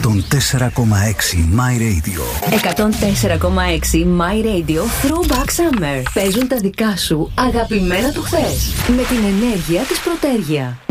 104,6 My Radio. 104,6 My Radio Throwback Summer. Παίζουν τα δικά σου αγαπημένα του χθες. Με την ενέργεια της Πρωτέργεια.